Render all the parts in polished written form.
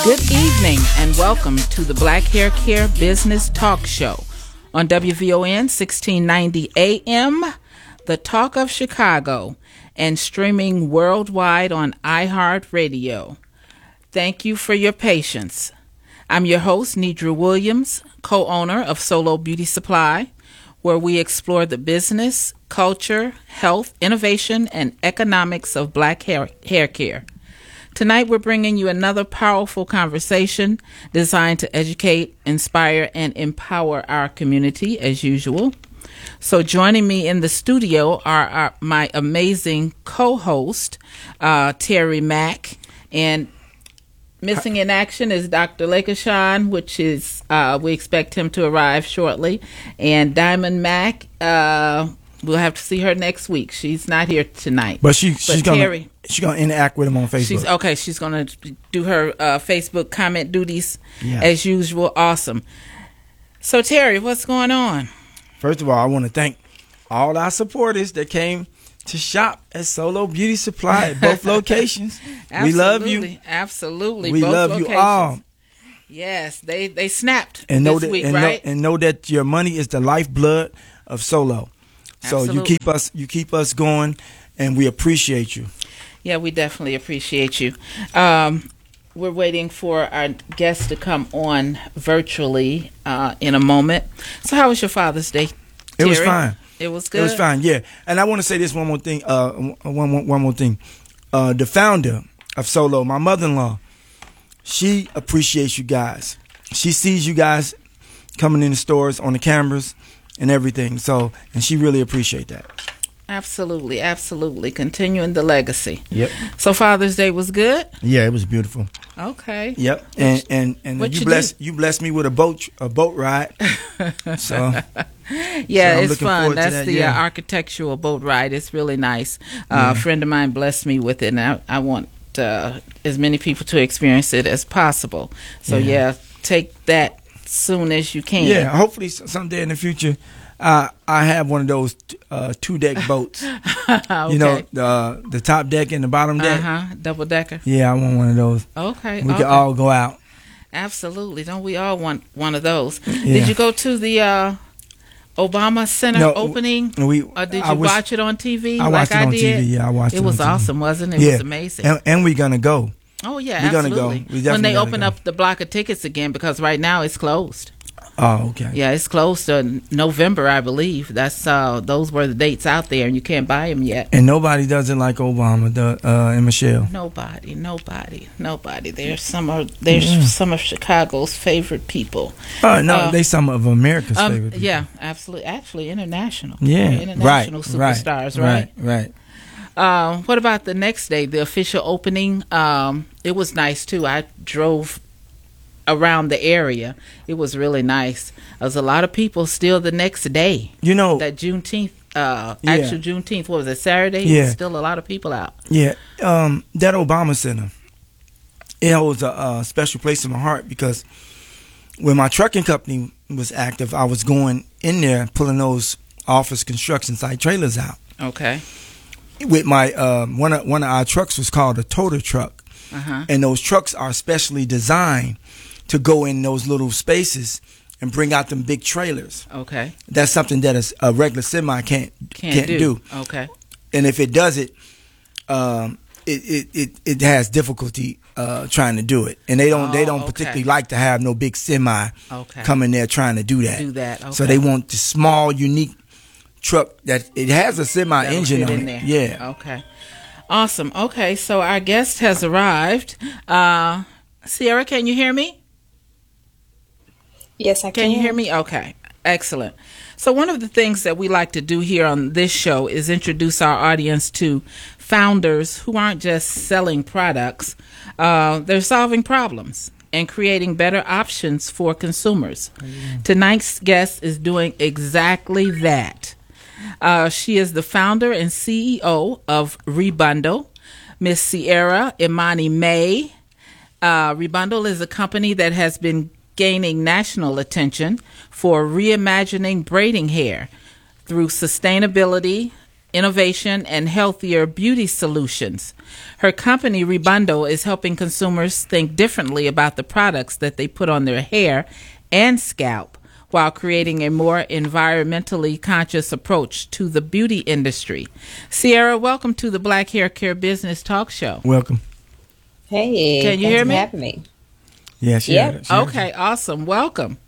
Good evening and welcome to the Black Hair Care Business Talk Show on WVON 1690 AM, the Talk of Chicago, and streaming worldwide on iHeartRadio. Thank you for your patience. I'm your host, Nidra Williams, co-owner of Solo Beauty Supply, where we explore the business, culture, health, innovation, and economics of black hair care. Tonight, we're bringing you another powerful conversation designed to educate, inspire, and empower our community, as usual. So joining me in the studio are my amazing co-host, Terry Mack, and missing in action is Dr. Lakashawn, which is, we expect him to arrive shortly, and Diamond Mack, we'll have to see her next week. She's not here tonight. But she's going to interact with him on Facebook. She's going to do her Facebook comment duties as usual. Awesome. So, Terry, what's going on? First of all, I want to thank all our supporters that came to shop at Solo Beauty Supply at both locations. We love you. Absolutely. We both love locations. you all. Yes, they snapped and this week, right? Know that your money is the lifeblood of Solo. So Absolutely. you keep us going, and we appreciate you. Yeah, we definitely appreciate you. We're waiting for our guest to come on virtually in a moment. So how was your Father's Day, Terry? It was fine. It was good? It was fine, yeah. And I want to say this one more thing. One more thing. The founder of Solo, my mother-in-law, she appreciates you guys. She sees you guys coming in the stores on the cameras and everything. So, and she really appreciates that. Absolutely, absolutely. Continuing the legacy. Yep. So Father's Day was good? Yeah, it was beautiful. Okay. Yep. And you blessed me with a boat ride. So it's fun. That's the architectural boat ride. It's really nice. A friend of mine blessed me with it, and I want as many people to experience it as possible. So take that soon as you can. Yeah, hopefully someday in the future I have one of those 2-deck boats. Okay. You know, the top deck and the bottom deck. Double decker. Yeah, I want one of those. Okay. We can all go out. Absolutely. Don't we all want one of those? Yeah. Did you go to the Obama Center opening? Or did you watch it on TV? I watched it on TV. Yeah, I watched it. It was on TV. awesome, wasn't it? It was amazing. And we're gonna go. Oh yeah, we're absolutely. Gonna go. When they open up the block of tickets again, because right now it's closed. Oh, okay. Yeah, it's closed to November, I believe. That's those were the dates out there, and you can't buy them yet. And nobody does it like Obama and Michelle. Nobody. They're some of Chicago's favorite people. No, they some of America's favorite people. Yeah, absolutely. Actually, international. Yeah, international superstars. Right. What about the next day, the official opening? It was nice too. I drove around the area. It was really nice. There was a lot of people still the next day. You know, that Juneteenth, actual Juneteenth, what was it, Saturday? Yeah. There was still a lot of people out. Yeah. That Obama Center, it holds a special place in my heart because when my trucking company was active, I was going in there pulling those office construction site trailers out. Okay. With my one of our trucks was called a toter truck. And those trucks are specially designed to go in those little spaces and bring out them big trailers. Okay. That's something that a regular semi can't do. Okay. And if it does it, it has difficulty trying to do it. And they don't particularly like to have no big semi come in there trying to do that. Okay. So they want the small, unique truck that it has a semi engine on it. There. Yeah. Okay. Awesome. Okay, so our guest has arrived. Sierra, can you hear me? Yes, I can. Can you hear me? Okay, excellent. So one of the things that we like to do here on this show is introduce our audience to founders who aren't just selling products. They're solving problems and creating better options for consumers. Tonight's guest is doing exactly that. She is the founder and CEO of Rebundle, Miss Sierra Imani May. Rebundle is a company that has been gaining national attention for reimagining braiding hair through sustainability, innovation, and healthier beauty solutions. Her company, Rebundo, is helping consumers think differently about the products that they put on their hair and scalp while creating a more environmentally conscious approach to the beauty industry. Sierra, welcome to the Black Hair Care Business Talk Show. Welcome. Hey, can you hear me? For having me. Yes. Yeah. Okay, awesome. Welcome.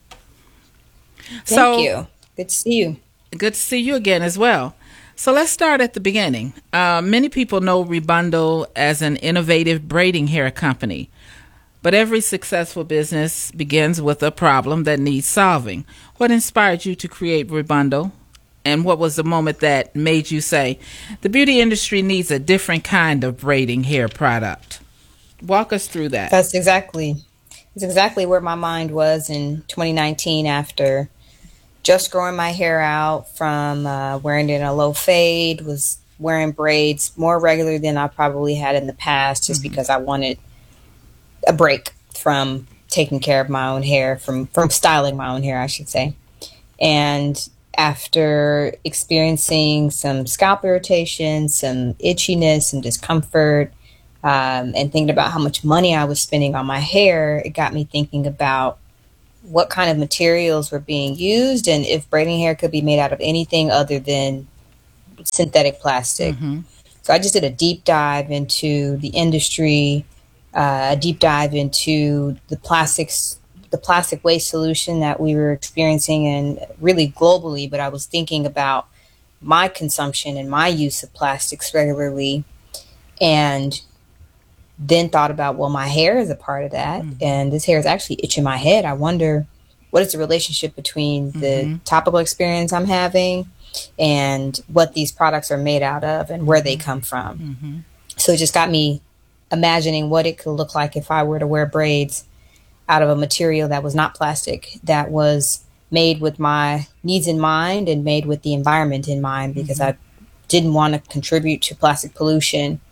Thank you. Good to see you. Good to see you again as well. So let's start at the beginning. Many people know Rebundo as an innovative braiding hair company, but every successful business begins with a problem that needs solving. What inspired you to create Rebundo, and what was the moment that made you say, the beauty industry needs a different kind of braiding hair product? Walk us through that. That's exactly where my mind was in 2019 after just growing my hair out from wearing it in a low fade, was wearing braids more regularly than I probably had in the past, just because I wanted a break from taking care of my own hair, from styling my own hair, I should say. And after experiencing some scalp irritation, some itchiness, some discomfort, and thinking about how much money I was spending on my hair, it got me thinking about what kind of materials were being used and if braiding hair could be made out of anything other than synthetic plastic. So I just did a deep dive into the industry, a deep dive into the plastic waste solution that we were experiencing, and really globally, but I was thinking about my consumption and my use of plastics regularly, and then thought about, well, my hair is a part of that, and this hair is actually itching my head. I wonder, what is the relationship between the topical experience I'm having and what these products are made out of and where they come from? So it just got me imagining what it could look like if I were to wear braids out of a material that was not plastic, that was made with my needs in mind and made with the environment in mind, because I didn't want to contribute to plastic pollution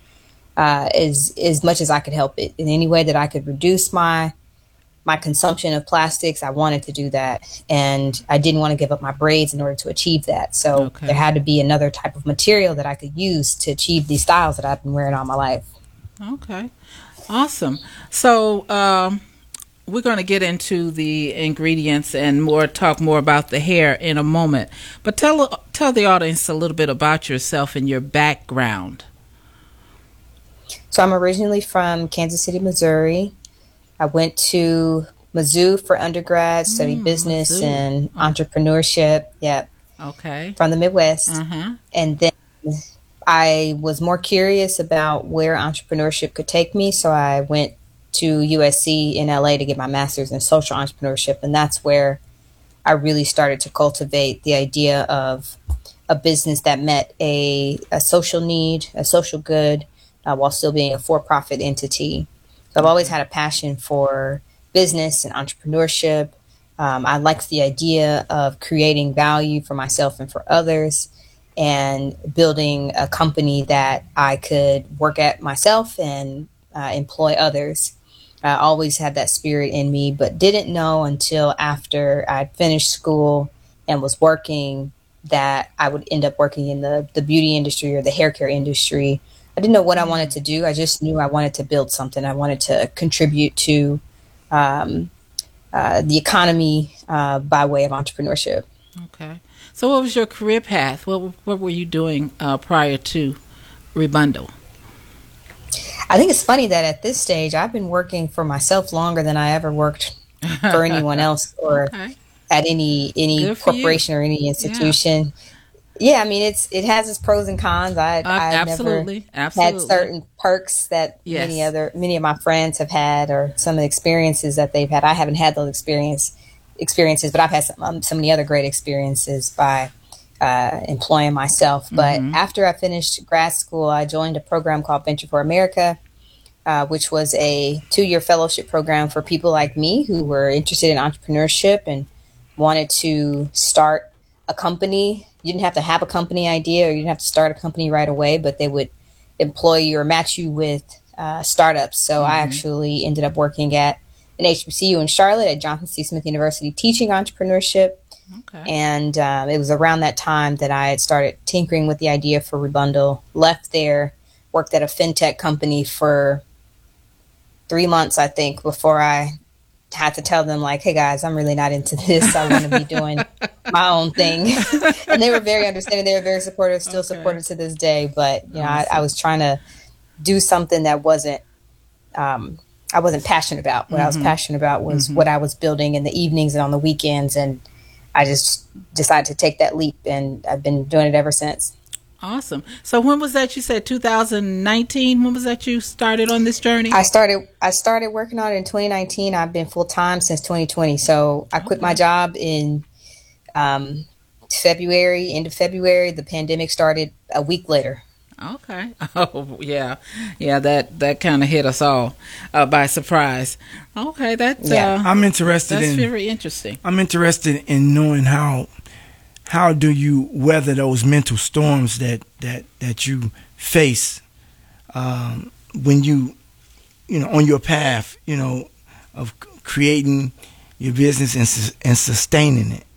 as much as I could help it. In any way that I could reduce my consumption of plastics, I wanted to do that. And I didn't want to give up my braids in order to achieve that. So there had to be another type of material that I could use to achieve these styles that I've been wearing all my life. Okay. Awesome. So we're going to get into the ingredients and talk more about the hair in a moment. But tell the audience a little bit about yourself and your background. So I'm originally from Kansas City, Missouri. I went to Mizzou for undergrad, studied business Mizzou. And entrepreneurship. Yep. Okay. From the Midwest. And then I was more curious about where entrepreneurship could take me. So I went to USC in LA to get my master's in social entrepreneurship. And that's where I really started to cultivate the idea of a business that met a social need, a social good, while still being a for-profit entity. So I've always had a passion for business and entrepreneurship. I liked the idea of creating value for myself and for others, and building a company that I could work at myself and employ others. I always had that spirit in me, but didn't know until after I'd finished school and was working that I would end up working in the beauty industry or the hair care industry. I didn't know what I wanted to do. I just knew I wanted to build something. I wanted to contribute to the economy by way of entrepreneurship. Okay. So what was your career path? What were you doing prior to Rebundo? I think it's funny that at this stage, I've been working for myself longer than I ever worked for anyone else or at any corporation or any institution. Yeah, I mean, it has its pros and cons. I absolutely had certain perks that many of my friends have had, or some of the experiences that they've had. I haven't had those experiences, but I've had so many other great experiences by employing myself. But after I finished grad school, I joined a program called Venture for America, which was a 2-year fellowship program for people like me who were interested in entrepreneurship and wanted to start a company. You didn't have to have a company idea, or you didn't have to start a company right away, but they would employ you or match you with startups. So I actually ended up working at an HBCU in Charlotte at Johnson C. Smith University, teaching entrepreneurship. Okay. And it was around that time that I had started tinkering with the idea for Rebundle. Left there, worked at a fintech company for 3 months, I think, before I had to tell them, like, hey guys, I'm really not into this. I want to be doing my own thing. And they were very understanding. They were very supportive, still supportive to this day. But, you know, I was trying to do something that I wasn't passionate about. What I was passionate about was what I was building in the evenings and on the weekends. And I just decided to take that leap, and I've been doing it ever since. Awesome. So when was that? You said 2019. When was that you started on this journey? I started working on it in 2019. I've been full time since 2020. So I quit my job in February, end of February. The pandemic started a week later. Okay. Oh, yeah. Yeah, that kind of hit us all by surprise. Okay, I'm interested that's very interesting. I'm interested in knowing how do you weather those mental storms that you face when you know, on your path, you know, of creating your business and sustaining it?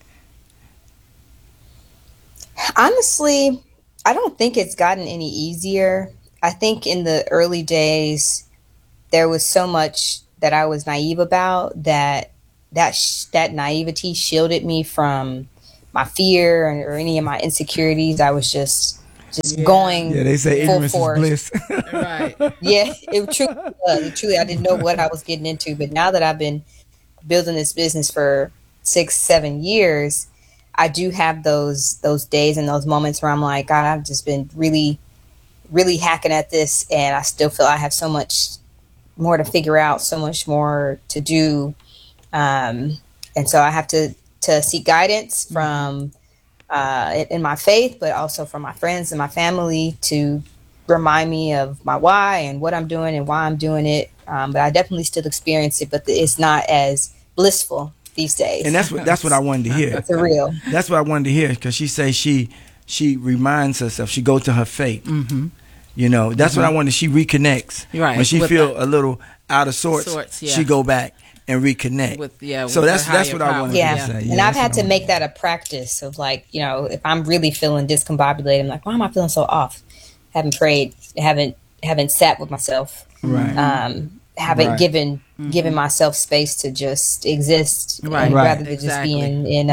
Honestly, I don't think it's gotten any easier. I think in the early days, there was so much that I was naive about that naivety shielded me from my fear or any of my insecurities. I was just going. Yeah, they say full ignorance force. is bliss. Right. Yeah, it truly was. It truly, I didn't know what I was getting into. But now that I've been building this business for 6-7 years, I do have those days and those moments where I'm like, God, I've just been really, really hacking at this, and I still feel I have so much more to figure out, so much more to do, and so I have to seek guidance from in my faith, but also from my friends and my family to remind me of my why and what I'm doing and why I'm doing it. But I definitely still experience it, but it's not as blissful these days. And that's what I wanted to hear. It's real. That's what I wanted to hear, because she says she reminds herself. She goes to her faith. Mm-hmm. You know, that's what I wanted. She reconnects. Right. When she feel a little out of sorts, she go back and reconnect. So that's what I wanted to say. And I've had to make that a practice of, like, you know, if I'm really feeling discombobulated, I'm like, why am I feeling so off? Haven't prayed, haven't sat with myself. Right. Haven't given myself space to just exist, rather than just be in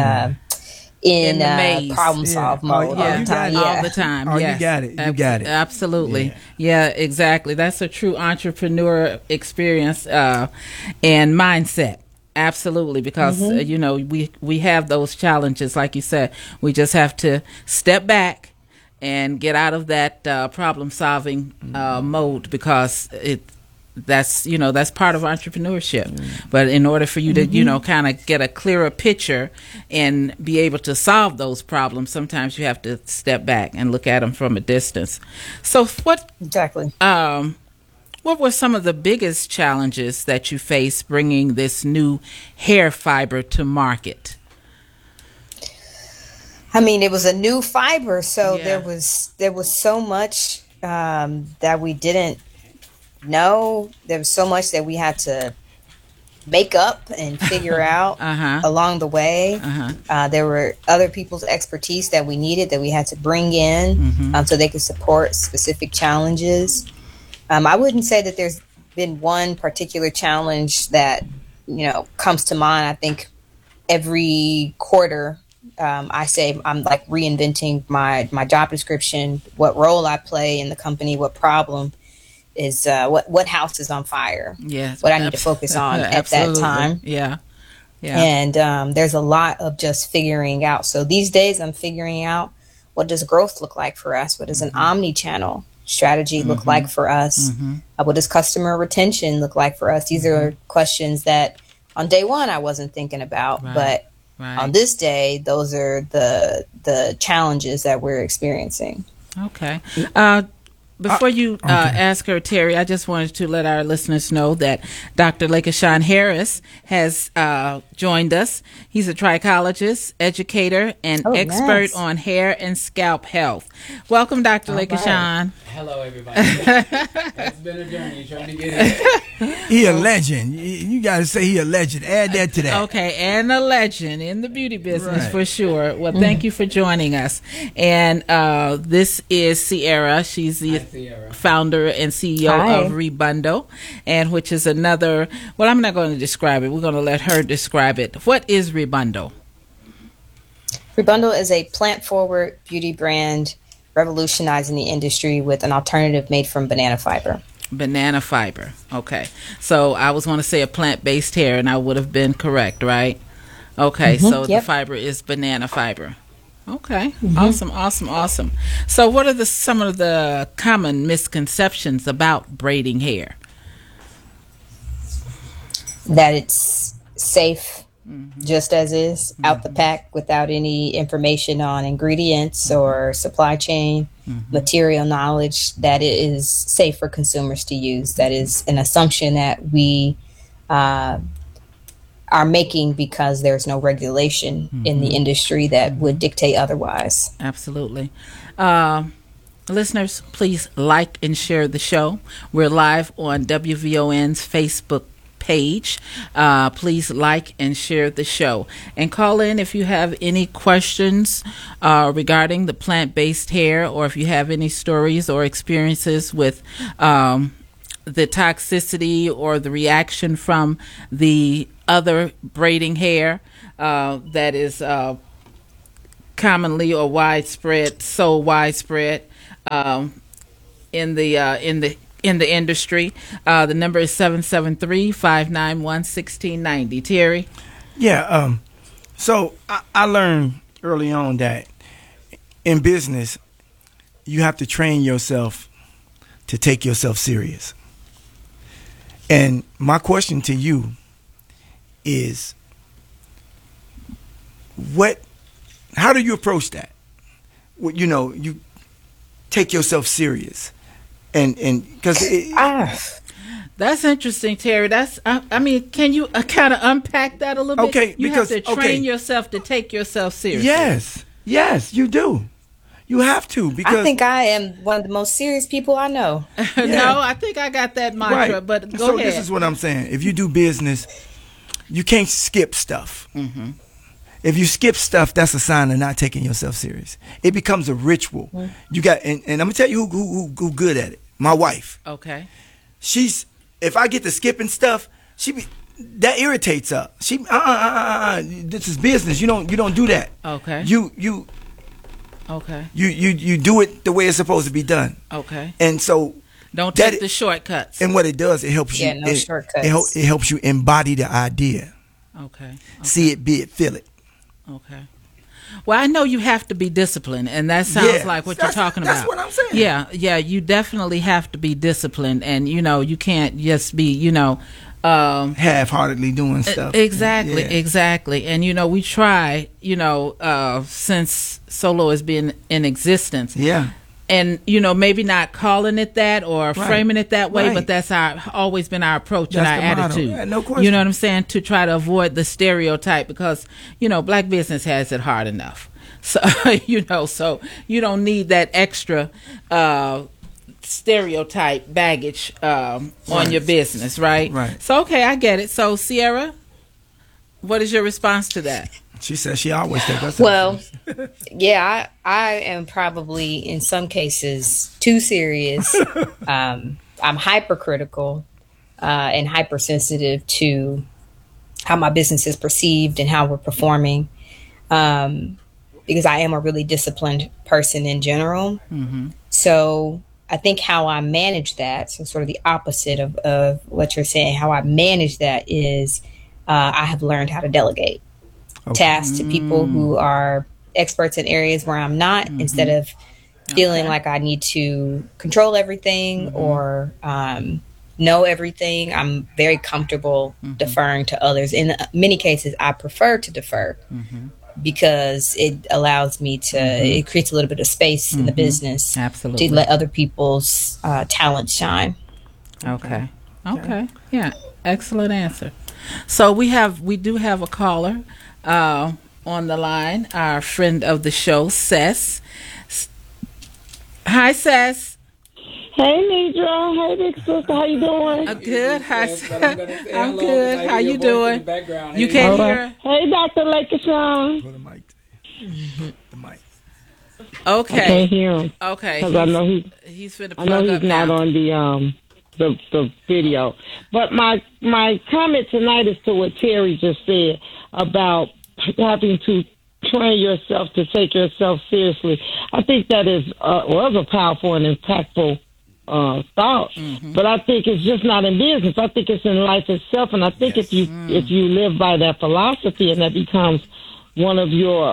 the maze. Problem solve mode all the time. All the time. Oh, yes. You got it. Absolutely. Yeah, exactly. That's a true entrepreneur experience and mindset. Absolutely, because you know, we have those challenges, like you said. We just have to step back and get out of that problem solving mode, because that's part of entrepreneurship. But in order for you to kind of get a clearer picture and be able to solve those problems, sometimes you have to step back and look at them from a distance. So what were some of the biggest challenges that you faced bringing this new hair fiber to market? I mean, it was a new fiber, so there was so much that we didn't know. There was so much that we had to make up and figure out along the way. There were other people's expertise that we needed, that we had to bring in so they could support specific challenges. I wouldn't say that there's been one particular challenge that, you know, comes to mind. I think every quarter I say I'm like reinventing my job description, what role I play in the company, what problem is, what house is on fire, what I need to focus on at that time. And there's a lot of just figuring out. So these days I'm figuring out, what does growth look like for us? What does an omni-channel strategy look like for us? What does customer retention look like for us? These are questions that on day one I wasn't thinking about, but on this day, those are the challenges that we're experiencing. Okay. Before you ask her, Terry, I just wanted to let our listeners know that Dr. Lakeshawn Harris has joined us. He's a trichologist, educator, and expert on hair and scalp health. Welcome, Dr. Lakeshawn. Hello, everybody. It's been a journey trying to get here. He a legend. You got to say he a legend. Add that to that. Okay, and a legend in the beauty business for sure. Well, thank you for joining us. And this is Sierra. She's the founder and CEO of Rebundo, and which is another. Well, I'm not going to describe it. We're going to let her describe it. What is Rebundo? Rebundo is a plant-forward beauty brand revolutionizing the industry with an alternative made from banana fiber. Banana fiber. Okay. So I was going to say a plant-based hair, and I would have been correct, right? Okay. So the fiber is banana fiber. Okay. Awesome. So what are some of the common misconceptions about braiding hair? That it's safe, just as is, out the pack, without any information on ingredients or supply chain, material knowledge, that it is safe for consumers to use. That is an assumption that we are making because there's no regulation in the industry that would dictate otherwise. Absolutely. Listeners, please like and share the show. We're live on WVON's Facebook page. Please like and share the show, and call in if you have any questions regarding the plant-based hair, or if you have any stories or experiences with the toxicity or the reaction from the other braiding hair that is commonly or widespread in the industry. The number is 773-591-1690. Terry? Yeah. So I learned early on that in business, you have to train yourself to take yourself serious. And my question to you is, how do you approach that? You take yourself serious. And because that's interesting, Terry. That's can you kind of unpack that a little bit? Okay, you have to train yourself to take yourself seriously. Yes, you do. You have to, because I think I am one of the most serious people I know. No, I think I got that mantra, right. But go ahead. So this is what I'm saying. If you do business, you can't skip stuff. If you skip stuff, that's a sign of not taking yourself serious. It becomes a ritual. You got, and I'm gonna tell you who good at it. My wife. Okay. If I get to skipping stuff, that irritates her. This is business. You don't do that. Okay. Okay. You do it the way it's supposed to be done. Okay. And so don't take the shortcuts. And what it does, it helps you. No shortcuts. It helps you embody the idea. Okay. See it, be it, feel it. Okay. Well, I know you have to be disciplined, and that sounds like what you're talking about. That's what I'm saying. Yeah, you definitely have to be disciplined, and you can't just be half-heartedly doing stuff. Exactly. And we try, since Solo has been in existence. Yeah. And maybe not calling it that or framing it that way, but that's always been our approach and our attitude. Yeah, no question. You know what I'm saying? To try to avoid the stereotype, because black business has it hard enough. So so you don't need that extra stereotype baggage on your business, right? Right. So okay, I get it. So Sierra, what is your response to that? She says she always takes herself. Well, yeah, I am probably in some cases too serious. I'm hypercritical and hypersensitive to how my business is perceived and how we're performing, because I am a really disciplined person in general. So I think how I manage that, so sort of the opposite of what you're saying, how I manage that is I have learned how to delegate tasks to people who are experts in areas where I'm not, instead of feeling like I need to control everything or know everything. I'm very comfortable deferring to others. In many cases, I prefer to defer because it allows me to, it creates a little bit of space in the business. Absolutely. To let other people's talents shine. Okay. Yeah. Excellent answer. So we do have a caller on the line, our friend of the show, Cess. Hi, Cess. Hey, Nidra. Hey, big sister. How you doing? Good. Hi, I'm good. How you doing? You can't hear? Hey, Dr. Lakeshawn. Put the mic. The mic. Okay. I can't hear him. Okay. Because I know he's finna I know plug he's up not now. on the video. But my comment tonight is to what Terry just said about having to train yourself to take yourself seriously. I think that was a powerful and impactful thought. But I think it's just not in business. I think it's in life itself. And I think if you live by that philosophy and that becomes one of your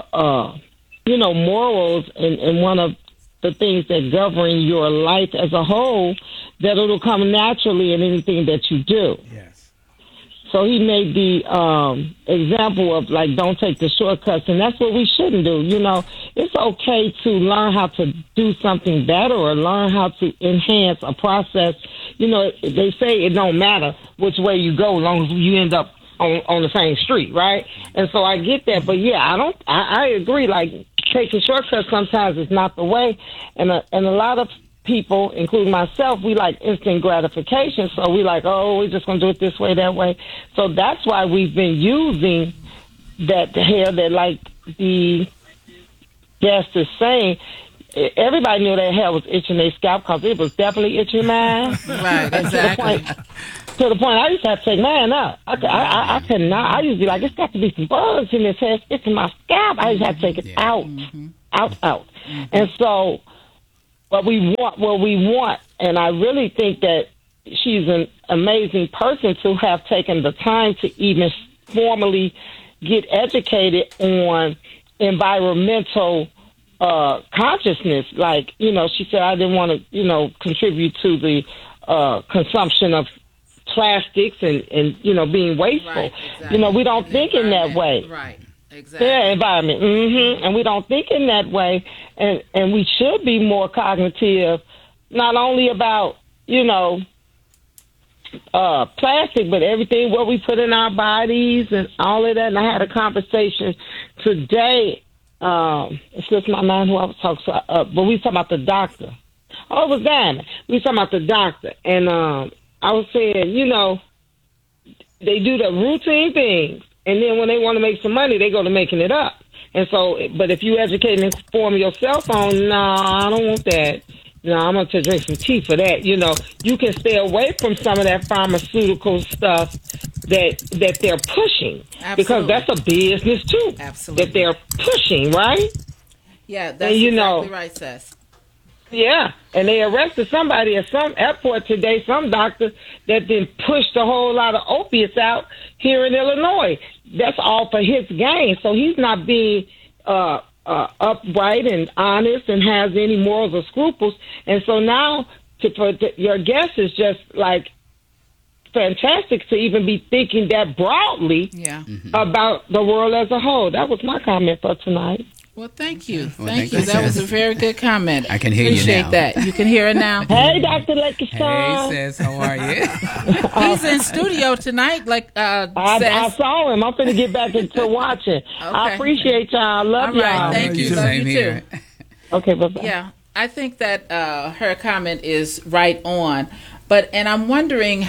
morals and one of the things that govern your life as a whole, that it'll come naturally in anything that you do. Yes. So he made the example of, like, don't take the shortcuts, and that's what we shouldn't do. You know, it's okay to learn how to do something better or learn how to enhance a process. You know, they say it don't matter which way you go as long as you end up on the same street, right? And so I get that, but yeah, I agree. Like, taking shortcuts sometimes is not the way, and a lot of people, including myself, we like instant gratification. So we like, oh, we're just going to do it this way, that way. So that's why we've been using that hair that, like the guest is saying, everybody knew their hair was itching their scalp because it was definitely itching mine. Right, exactly. To the point I used to have to take mine out. I could not. I used to be like, it's got to be some bugs in this hair. It's in my scalp. I used to have to take it out. And so what we want, and I really think that she's an amazing person to have taken the time to even formally get educated on environmental consciousness. Like, you know, she said, I didn't want to, you know, contribute to the consumption of plastics and you know, being wasteful. Right, exactly. You know, we don't think in that way. Right, exactly. Yeah, environment. And we don't think in that way, and we should be more cognitive, not only about, you know, plastic, but everything what we put in our bodies and all of that. And I had a conversation today. It's just my mind who I was talking to, but we was talking about the doctor. Oh, it was Diamond. We was talking about the doctor, and I was saying, you know, they do the routine things, and then when they want to make some money, they go to making it up. And so, but if you educate and inform yourself on, I don't want that. No, I'm going to drink some tea for that. You know, you can stay away from some of that pharmaceutical stuff that they're pushing. Absolutely. Because that's a business, too. Absolutely. That they're pushing, right? Yeah, that's and, you exactly know, right, Sess. Yeah, and they arrested somebody at some airport today, some doctor that then pushed a whole lot of opiates out here in Illinois. That's all for his gain. So he's not being upright and honest and has any morals or scruples. And so now your guess is just like fantastic to even be thinking that broadly about the world as a whole. That was my comment for tonight. Well, thank you. Well, thank you. That was a very good comment. I can hear Appreciate you now. that. You can hear it now. Hey, Dr. Lakeshawn. Hey, sis, how are you? He's in studio tonight, like I saw him. I'm going to get back into watching. I appreciate y'all. I love all right, y'all. thank you. Love Same you here. too. Okay, bye-bye. Yeah, I think that her comment is right on. And I'm wondering,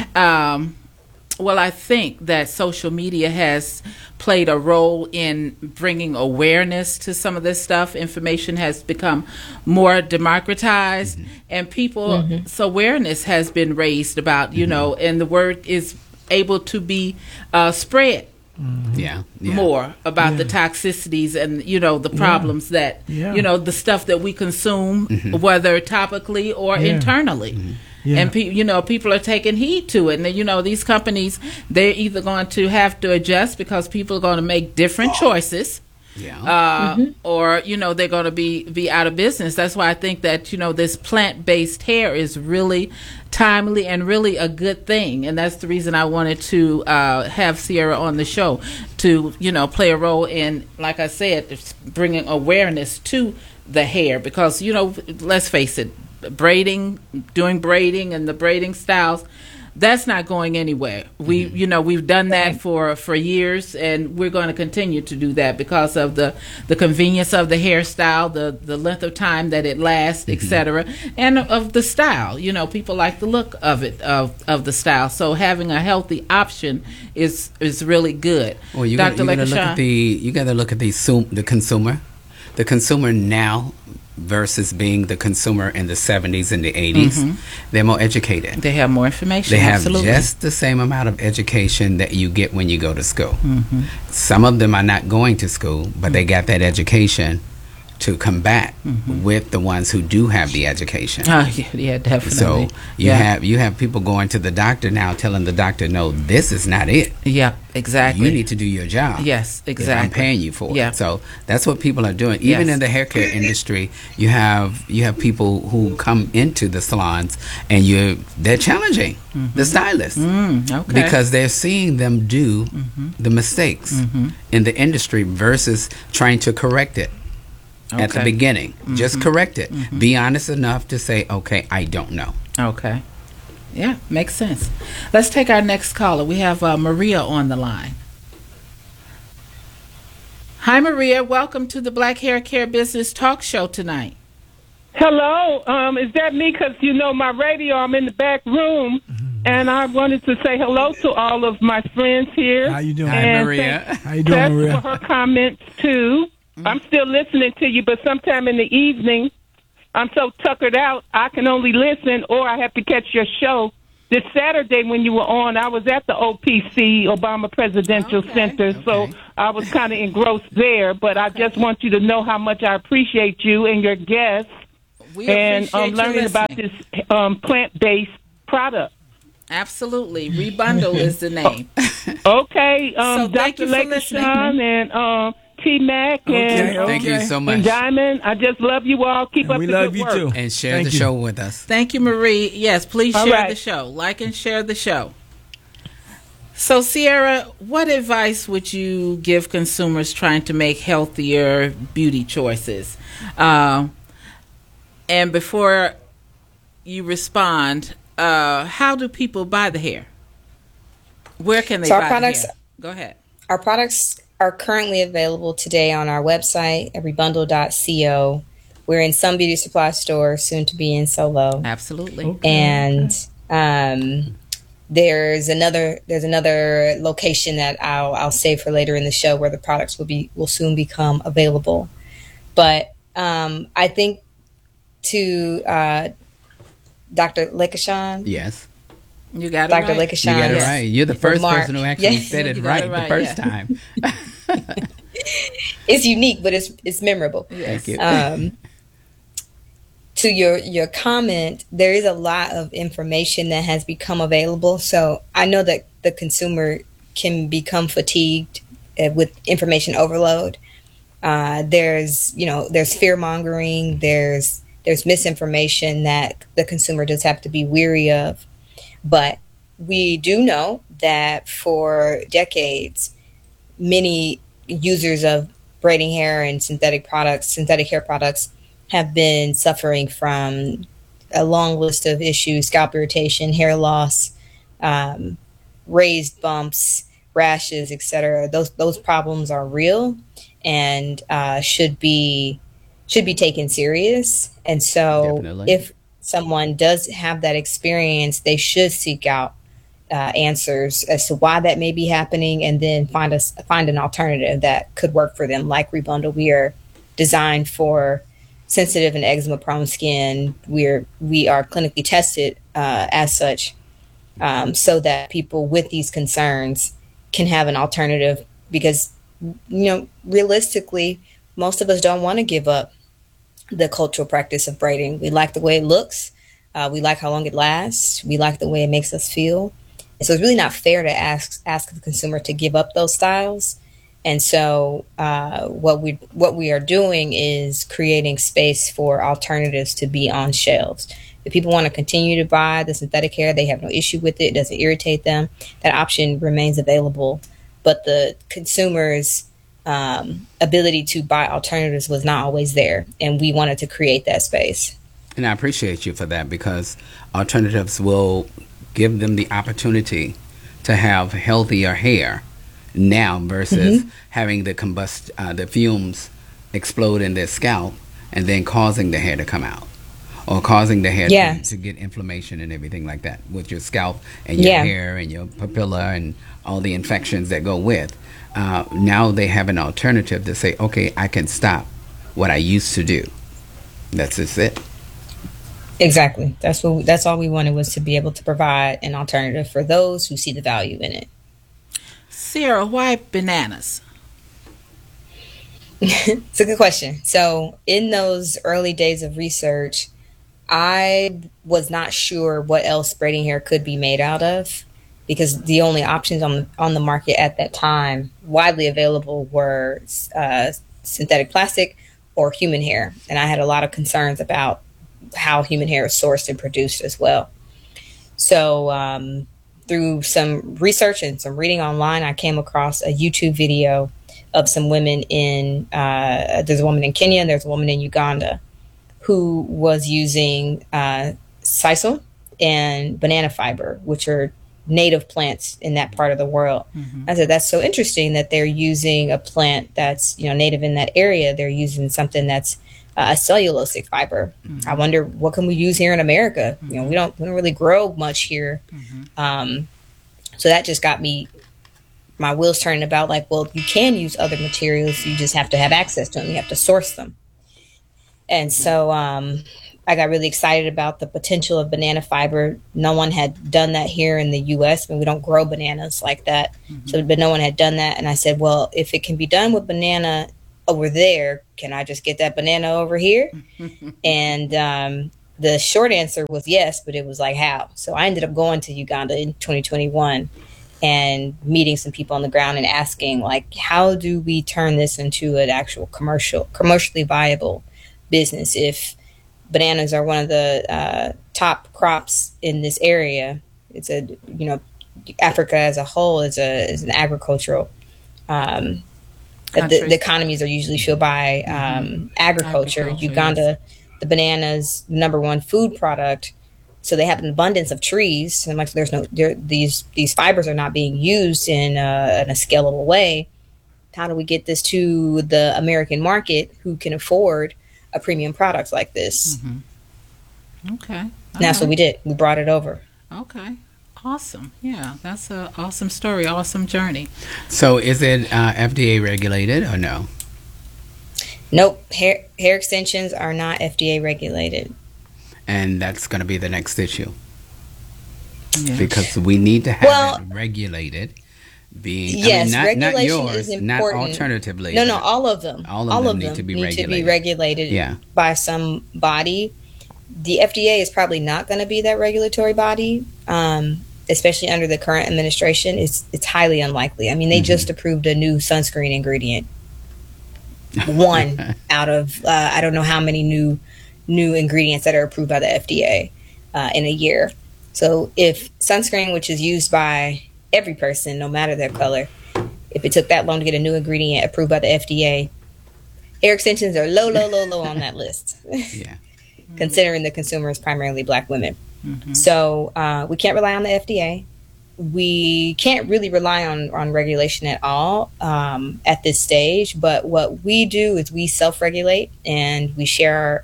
I think that social media has played a role in bringing awareness to some of this stuff. Information has become more democratized, and people's awareness has been raised about, you know, and the word is able to be spread more about the toxicities and, you know, the problems that, you know, the stuff that we consume, whether topically or internally. Yeah. And people are taking heed to it, and you know, these companies, they're either going to have to adjust because people are going to make different choices, or they're going to be out of business. That's why I think that this plant-based hair is really timely and really a good thing, and that's the reason I wanted to have Sierra on the show to play a role in, like I said, bringing awareness to the hair, because let's face it, doing braiding and the braiding styles, that's not going anywhere. We've done that for years, and we're going to continue to do that because of the convenience of the hairstyle, the length of time that it lasts, etc., and of the style. People like the look of it, of the style. So having a healthy option is really good. Well, you got to look at the consumer. The consumer now versus being the consumer in the 70s and the 80s, they're more educated. They have more information. They have absolutely. just the same amount of education that you get when you go to school. Some of them are not going to school, but they got that education to combat with the ones who do have the education. Yeah, definitely. So you have people going to the doctor now, telling the doctor, no, this is not it. Yeah, exactly. You need to do your job. Yes, exactly. I'm paying you for Yeah. it. So that's what people are doing. Even in the hair care industry, you have people who come into the salons and they're challenging the stylists because they're seeing them do the mistakes in the industry versus trying to correct it. At the beginning, just correct it. Be honest enough to say, okay, I don't know. Okay. Yeah, makes sense. Let's take our next caller. We have Maria on the line. Hi, Maria. Welcome to the Black Hair Care Business Talk Show tonight. Hello. Is that me? Because, my radio, I'm in the back room, and I wanted to say hello to all of my friends here. How you doing? Hi, Maria. How you doing, Maria? For her comments, too. I'm still listening to you, but sometime in the evening, I'm so tuckered out, I can only listen, or I have to catch your show. This Saturday when you were on, I was at the OPC, Obama Presidential Center, so I was kind of engrossed there, but I just want you to know how much I appreciate you and your guests, and learning about this plant-based product. Absolutely. Rebundle is the name. Okay, so Dr. Lakeshon and T-Mac and Thank you so much. And Diamond, I just love you all. Keep up the good work. We love you too. And share the show with us. Thank you, Marie. Yes, please share the show. Like and share the show. So, Sierra, what advice would you give consumers trying to make healthier beauty choices? And before you respond, how do people buy the hair? Where can they buy the hair? Go ahead. Our products are currently available today on our website at rebundle.co. We're in some beauty supply stores, soon to be in Solo. Absolutely. Okay. And there's another location that I'll save for later in the show where the products will soon become available. But I think to Dr. Lakeshon. Yes. You got it Dr. right. Lakeshon. You got it right. You're the first person who actually said it right the first time. It's unique, but it's memorable. Yes. Thank you. To your comment, there is a lot of information that has become available. So I know that the consumer can become fatigued with information overload. There's fear mongering. There's misinformation that the consumer does have to be weary of. But we do know that for decades, many users of braiding hair and synthetic hair products, have been suffering from a long list of issues: scalp irritation, hair loss, raised bumps, rashes, etc. Those problems are real and should be taken serious. And so Definitely. If someone does have that experience, they should seek out answers as to why that may be happening, and then find an alternative that could work for them. Like Rebundle, we are designed for sensitive and eczema prone skin. We are clinically tested as such, so that people with these concerns can have an alternative, because realistically, most of us don't want to give up the cultural practice of braiding. We like the way it looks. We like how long it lasts. We like the way it makes us feel. And so it's really not fair to ask the consumer to give up those styles. And so what we are doing is creating space for alternatives to be on shelves. If people want to continue to buy the synthetic hair, they have no issue with it. It doesn't irritate them. That option remains available. But the consumer's ability to buy alternatives was not always there. And we wanted to create that space. And I appreciate you for that, because alternatives will give them the opportunity to have healthier hair now versus having the fumes explode in their scalp and then causing the hair to come out, or causing the hair to get inflammation and everything like that with your scalp and your hair and your papilla and all the infections that go with. Now they have an alternative to say, okay, I can stop what I used to do. That's just it. Exactly. That's all we wanted, was to be able to provide an alternative for those who see the value in it. Sarah, why bananas? It's a good question. So in those early days of research, I was not sure what else braiding hair could be made out of, because the only options on the market at that time widely available were synthetic plastic or human hair. And I had a lot of concerns about how human hair is sourced and produced as well. So through some research and some reading online, I came across a YouTube video of some women there's a woman in Kenya and there's a woman in Uganda who was using sisal and banana fiber, which are native plants in that part of the world. I said, that's so interesting that they're using a plant that's native in that area. They're using something that's a cellulosic fiber. I wonder, what can we use here in America? We don't really grow much here. So that just got my wheels turning about, like, well, you can use other materials. You just have to have access to them. You have to source them. And so I got really excited about the potential of banana fiber. No one had done that here in the U.S. I mean, we don't grow bananas like that. But no one had done that. And I said, well, if it can be done with banana over there, can I just get that banana over here? And the short answer was yes, but it was like, how? So I ended up going to Uganda in 2021 and meeting some people on the ground and asking, like, how do we turn this into an actual commercially viable business? If bananas are one of the top crops in this area, it's Africa as a whole is an agricultural the economies are usually fueled by agriculture. Uganda, the banana's number one food product, so they have an abundance of trees, and like these fibers are not being used in a scalable way. How do we get this to the American market, who can afford a premium product like this? Okay, that's what we did. We brought it over. Okay. Awesome. Yeah, that's an awesome story, awesome journey. So is it FDA regulated or no? Nope. Hair extensions are not FDA regulated. And that's going to be the next issue. Yeah. Because we need to have it regulated. Regulation not yours, is important. Not alternatively. No, all of them. All of them need to be regulated. By some body. The FDA is probably not going to be that regulatory body, especially under the current administration. It's highly unlikely. I mean, they just approved a new sunscreen ingredient. One out of I don't know how many new ingredients that are approved by the FDA in a year. So if sunscreen, which is used by every person, no matter their color, if it took that long to get a new ingredient approved by the FDA, hair extensions are low on that list. Yeah. Considering the consumer is primarily Black women. So we can't rely on the FDA. We can't really rely on regulation at all at this stage. But what we do is we self-regulate, and we share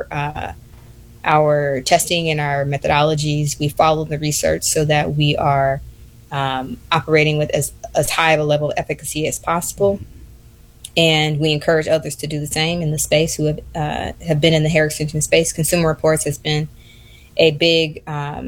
our testing and our methodologies. We follow the research so that we are operating with as high of a level of efficacy as possible. And we encourage others to do the same in the space who have been in the hair extension space. Consumer Reports has been a big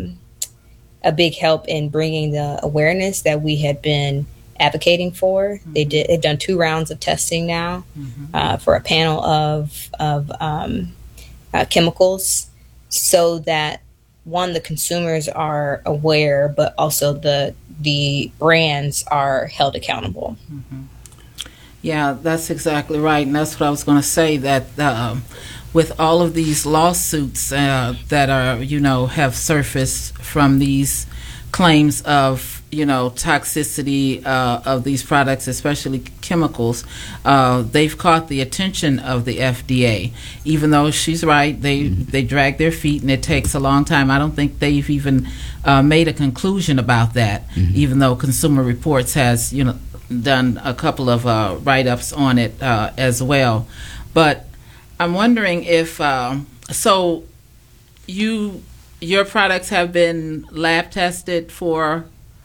help in bringing the awareness that we had been advocating for. They've done 2 rounds of testing now for a panel of chemicals, so that one, the consumers are aware, but also the brands are held accountable. Yeah, that's exactly right, and that's what I was going to say. That with all of these lawsuits that are, have surfaced from these claims of, toxicity of these products, especially chemicals, they've caught the attention of the FDA. Even though she's right, they drag their feet, and it takes a long time. I don't think they've even made a conclusion about that. Even though Consumer Reports has, done a couple of write-ups on it as well. But I'm wondering if so your products have been lab tested for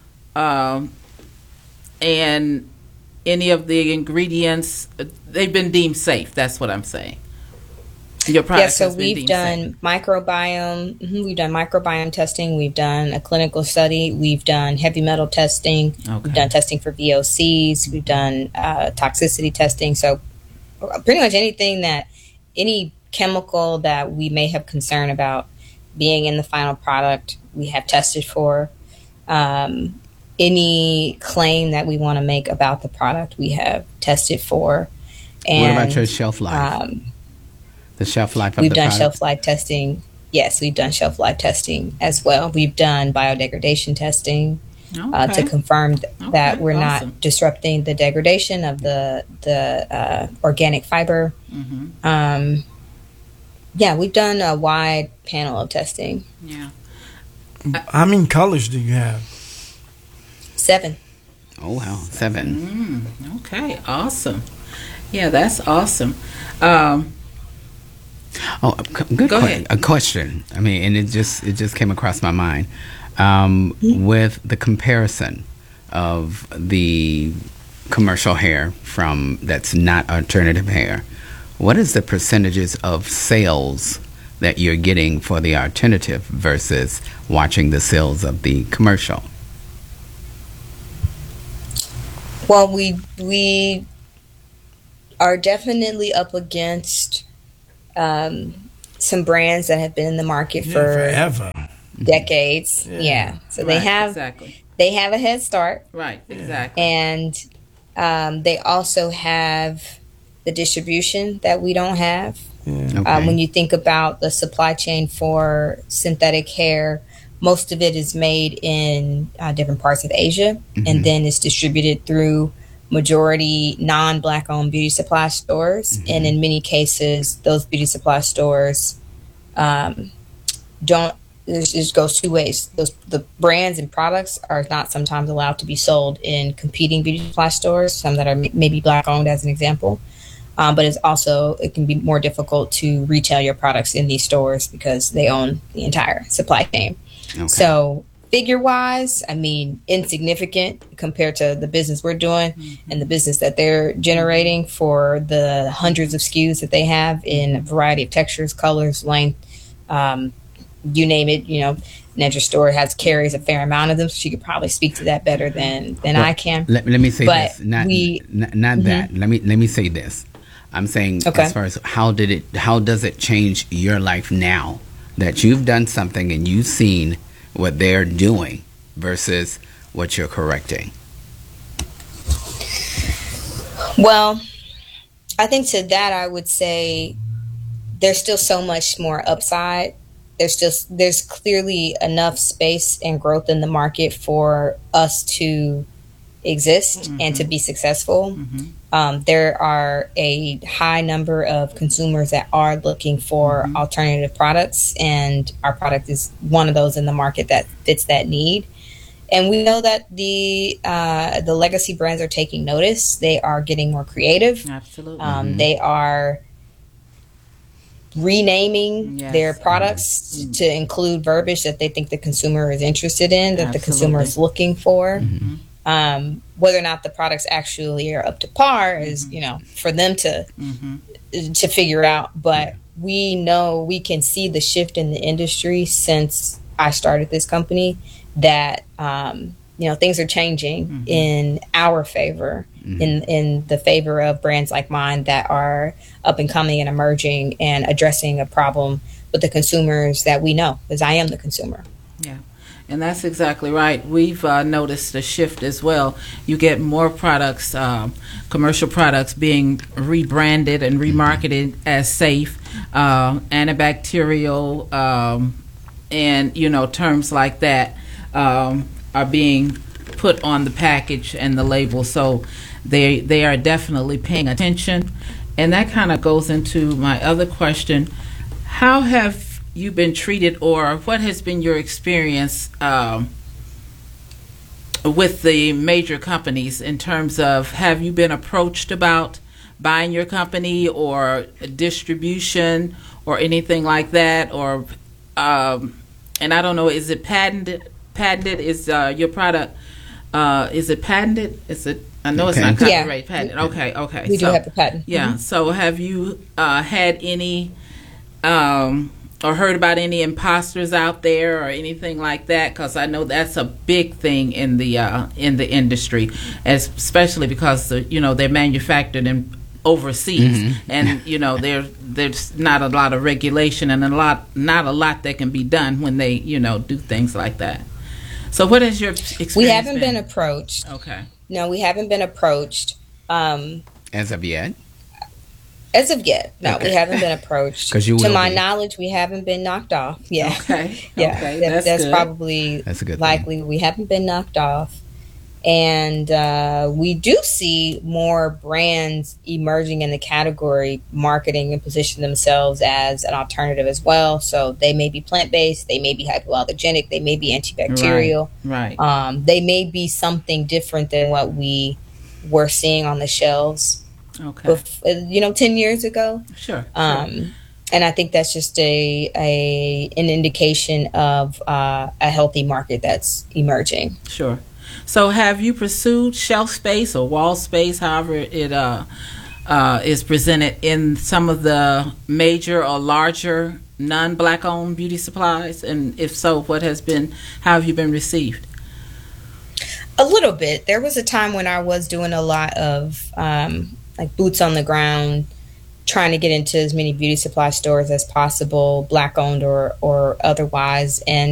and any of the ingredients, they've been deemed safe. That's what I'm saying. Your products so we've done microbiome. We've done microbiome testing. We've done a clinical study. We've done heavy metal testing. Okay. We've done testing for VOCs. We've done toxicity testing. So pretty much any chemical that we may have concern about being in the final product, we have tested for. Any claim that we want to make about the product, we have tested for. And what about your shelf life? The shelf life of we've the done product? Shelf life testing. Yes, we've done shelf life testing as well. We've done biodegradation testing to confirm that we're not disrupting the degradation of the organic fiber. We've done a wide panel of testing. Yeah. How many colors do you have? 7. Oh, wow. 7. Okay, awesome. Yeah, that's awesome. Good question. A question. I mean, and it just came across my mind with the comparison of the commercial hair from that's not alternative hair. What is the percentages of sales that you're getting for the alternative versus watching the sales of the commercial? Well, we are definitely up against some brands that have been in the market for forever, decades. Yeah. So they have a head start. Right. Exactly. And they also have the distribution that we don't have. When you think about the supply chain for synthetic hair, most of it is made in different parts of Asia, and then it's distributed through majority non-Black owned beauty supply stores. And in many cases, those beauty supply stores it just goes two ways. The brands and products are not sometimes allowed to be sold in competing beauty supply stores, some that are maybe Black owned as an example. But it can be more difficult to retail your products in these stores because they own the entire supply chain. Okay. So figure-wise, I mean, insignificant compared to the business we're doing and the business that they're generating for the hundreds of SKUs that they have in a variety of textures, colors, length, you name it. Nedra Store carries a fair amount of them, so she could probably speak to that better than I can. Let me say this. Not that. Let me say this. I'm saying as far as how does it change your life now that you've done something and you've seen what they're doing versus what you're correcting? Well, I think to that I would say there's still so much more upside. There's clearly enough space and growth in the market for us to exist and to be successful. There are a high number of consumers that are looking for alternative products, and our product is one of those in the market that fits that need. And we know that the legacy brands are taking notice. They are getting more creative. Absolutely. They are renaming their products to include verbiage that they think the consumer is interested in, that the consumer is looking for. Whether or not the products actually are up to par is, for them to figure out. But we know, we can see the shift in the industry since I started this company that, things are changing in our favor, in the favor of brands like mine that are up and coming and emerging and addressing a problem with the consumers that we know, because I am the consumer. Yeah. And that's exactly right. We've noticed a shift as well. You get more products, commercial products, being rebranded and remarketed as safe, antibacterial, and terms like that are being put on the package and the label. So they are definitely paying attention. And that kind of goes into my other question: how have you been treated, or what has been your experience with the major companies in terms of, have you been approached about buying your company or distribution or anything like that? Or and I don't know, is it patented? Is your product is it patented? Is it? I know it's not copyright patented. Okay. We do have the patent. Yeah. Mm-hmm. So have you had any or heard about any imposters out there or anything like that? Because I know that's a big thing in the industry, especially because they're manufactured in overseas, and there's not a lot of regulation and not a lot that can be done when they do things like that. So what is your experience? We haven't been approached. Okay. No, we haven't been approached. As of yet? As of yet, no, Okay. we haven't been approached. To my knowledge, we haven't been knocked off. Yeah. Okay. Yeah. Okay. That's good. probably That's a good likely. thing. We haven't been knocked off. And we do see more brands emerging in the category, marketing and position themselves as an alternative as well. So they may be plant-based, they may be hypoallergenic, they may be antibacterial. Right. They may be something different than what we were seeing on the shelves, Okay. 10 years ago. Sure. And I think that's just an indication of a healthy market that's emerging. Sure. So have you pursued shelf space or wall space, however it is presented, in some of the major or larger non-Black owned beauty supplies? And if so, how have you been received? A little bit. There was a time when I was doing a lot of like boots on the ground, trying to get into as many beauty supply stores as possible, Black owned or otherwise. And